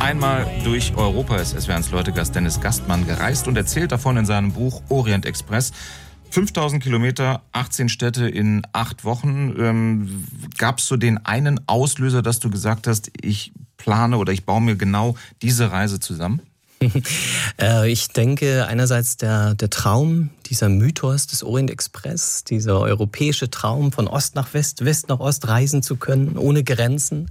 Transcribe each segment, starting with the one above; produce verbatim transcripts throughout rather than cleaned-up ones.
Einmal durch Europa ist S W R eins Leute-Gast Dennis Gastmann gereist und erzählt davon in seinem Buch Orient Express. fünftausend Kilometer, achtzehn Städte in acht Wochen. Ähm, Gab es so den einen Auslöser, dass du gesagt hast, ich plane oder ich baue mir genau diese Reise zusammen? Ich denke einerseits der, der Traum, dieser Mythos des Orient Express, dieser europäische Traum von Ost nach West, West nach Ost reisen zu können, ohne Grenzen.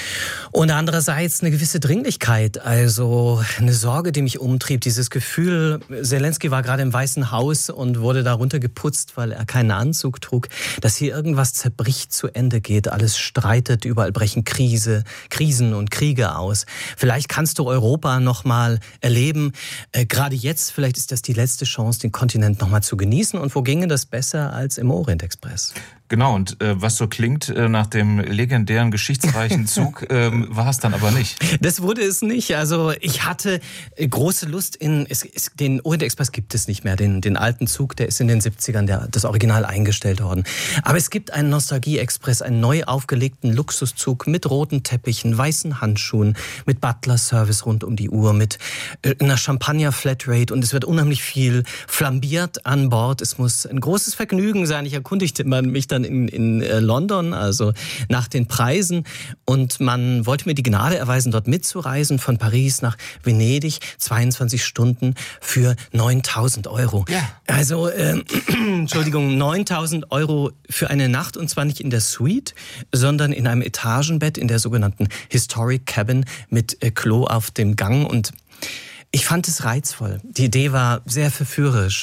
Und andererseits eine gewisse Dringlichkeit, also eine Sorge, die mich umtrieb, dieses Gefühl, Zelensky war gerade im Weißen Haus und wurde darunter geputzt, weil er keinen Anzug trug, dass hier irgendwas zerbricht, zu Ende geht, alles streitet, überall brechen Krise, Krisen und Kriege aus. Vielleicht kannst du Europa noch mal erleben, äh, gerade jetzt, vielleicht ist das die letzte Chance, den Kontinent noch mal zu genießen. Und wo ginge das besser als im Orient Express? Genau, und äh, was so klingt äh, nach dem legendären, geschichtsreichen Zug, ähm, war es dann aber nicht. Das wurde es nicht. Also ich hatte äh, große Lust in, es, es, den Orient Express gibt es nicht mehr, den, den alten Zug, der ist in den siebzigern, der, das Original eingestellt worden. Aber es gibt einen Nostalgie-Express, einen neu aufgelegten Luxuszug mit roten Teppichen, weißen Handschuhen, mit Butler-Service rund um die Uhr, mit äh, einer Champagner-Flatrate und es wird unheimlich viel flambiert an Bord. Es muss ein großes Vergnügen sein. Ich erkundigte mich dann in, in London, also nach den Preisen. Und man wollte mir die Gnade erweisen, dort mitzureisen, von Paris nach Venedig, zweiundzwanzig Stunden für neuntausend Euro. Ja. Also, äh, Entschuldigung, neuntausend Euro für eine Nacht, und zwar nicht in der Suite, sondern in einem Etagenbett in der sogenannten Historic Cabin mit äh, Klo auf dem Gang. Und ich fand es reizvoll. Die Idee war sehr verführerisch.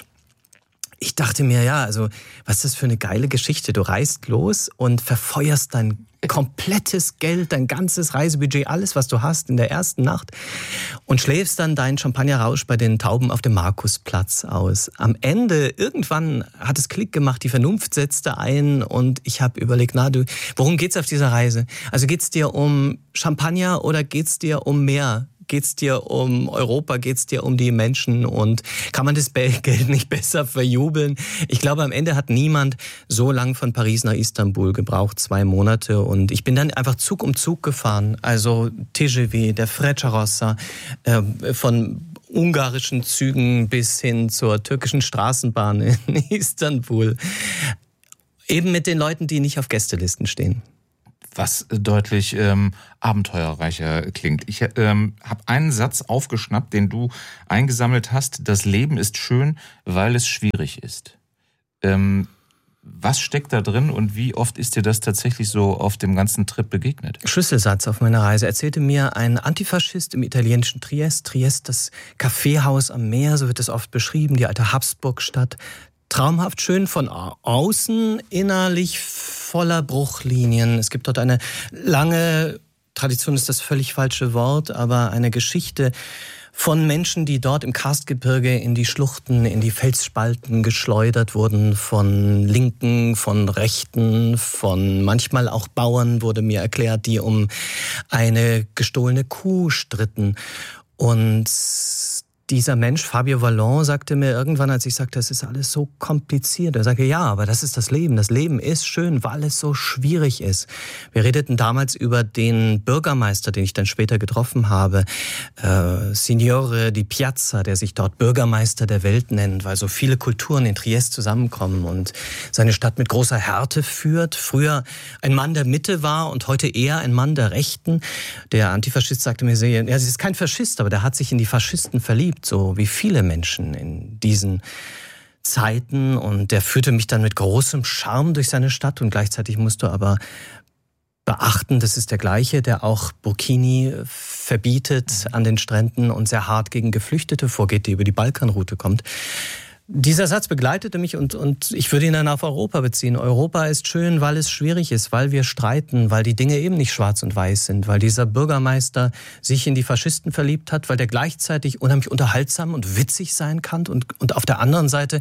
Ich dachte mir, ja, also was ist das für eine geile Geschichte? Du reist los und verfeuerst dein komplettes Geld, dein ganzes Reisebudget, alles, was du hast in der ersten Nacht und schläfst dann deinen Champagnerrausch bei den Tauben auf dem Markusplatz aus. Am Ende, irgendwann hat es Klick gemacht, die Vernunft setzte ein und ich habe überlegt, na du, worum geht's auf dieser Reise? Also geht's dir um Champagner oder geht's dir um mehr? Geht's dir um Europa, geht's dir um die Menschen und kann man das Geld nicht besser verjubeln? Ich glaube, am Ende hat niemand so lang von Paris nach Istanbul gebraucht, zwei Monate. Und ich bin dann einfach Zug um Zug gefahren. Also T G V, der Frecciarossa, äh, von ungarischen Zügen bis hin zur türkischen Straßenbahn in Istanbul. Eben mit den Leuten, die nicht auf Gästelisten stehen. Was deutlich ähm, abenteuerreicher klingt. Ich ähm, habe einen Satz aufgeschnappt, den du eingesammelt hast. Das Leben ist schön, weil es schwierig ist. Ähm, was steckt da drin und wie oft ist dir das tatsächlich so auf dem ganzen Trip begegnet? Schlüsselsatz auf meiner Reise erzählte mir ein Antifaschist im italienischen Triest. Triest, das Kaffeehaus am Meer, so wird es oft beschrieben, die alte Habsburgstadt. Traumhaft schön von außen, innerlich voller Bruchlinien. Es gibt dort eine lange, Tradition ist das völlig falsche Wort, aber eine Geschichte von Menschen, die dort im Karstgebirge in die Schluchten, in die Felsspalten geschleudert wurden, von Linken, von Rechten, von manchmal auch Bauern, wurde mir erklärt, die um eine gestohlene Kuh stritten. Und dieser Mensch, Fabio Vallon, sagte mir irgendwann, als ich sagte, das ist alles so kompliziert. Er sagte, ja, aber das ist das Leben. Das Leben ist schön, weil es so schwierig ist. Wir redeten damals über den Bürgermeister, den ich dann später getroffen habe, äh, Signore di Piazza, der sich dort Bürgermeister der Welt nennt, weil so viele Kulturen in Triest zusammenkommen und seine Stadt mit großer Härte führt. Früher ein Mann der Mitte war und heute eher ein Mann der Rechten. Der Antifaschist sagte mir, ja, sie ist kein Faschist, aber der hat sich in die Faschisten verliebt. So wie viele Menschen in diesen Zeiten. Und der führte mich dann mit großem Charme durch seine Stadt. Und gleichzeitig musst du aber beachten, das ist der gleiche, der auch Burkini verbietet an den Stränden und sehr hart gegen Geflüchtete vorgeht, die über die Balkanroute kommt. Dieser Satz begleitete mich und, und ich würde ihn dann auf Europa beziehen. Europa ist schön, weil es schwierig ist, weil wir streiten, weil die Dinge eben nicht schwarz und weiß sind, weil dieser Bürgermeister sich in die Faschisten verliebt hat, weil der gleichzeitig unheimlich unterhaltsam und witzig sein kann und, und auf der anderen Seite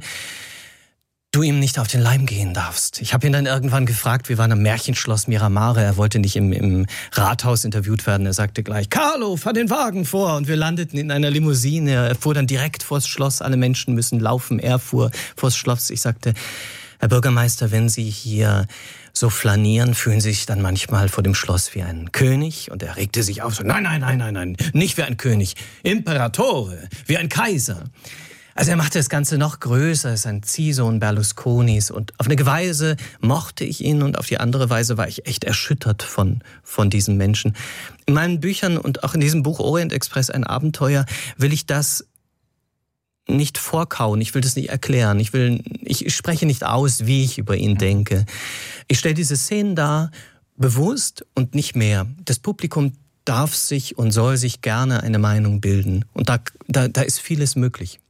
du ihm nicht auf den Leim gehen darfst. Ich habe ihn dann irgendwann gefragt, wir waren am Märchenschloss Miramare, er wollte nicht im, im Rathaus interviewt werden, er sagte gleich, Carlo, fahr den Wagen vor, und wir landeten in einer Limousine, er fuhr dann direkt vors Schloss, alle Menschen müssen laufen, er fuhr vors Schloss. Ich sagte, Herr Bürgermeister, wenn Sie hier so flanieren, fühlen sich dann manchmal vor dem Schloss wie ein König. Und er regte sich auf, so, nein, nein, nein, nein, nein, nicht wie ein König, Imperatore, wie ein Kaiser. Also er machte das Ganze noch größer, ist ein Ziehsohn Berlusconis. Und auf eine Weise mochte ich ihn und auf die andere Weise war ich echt erschüttert von, von diesem Menschen. In meinen Büchern und auch in diesem Buch Orient Express, ein Abenteuer, will ich das nicht vorkauen, ich will das nicht erklären, ich will, ich spreche nicht aus, wie ich über ihn denke. Ich stelle diese Szenen dar, bewusst und nicht mehr. Das Publikum darf sich und soll sich gerne eine Meinung bilden. Und da, da, da ist vieles möglich.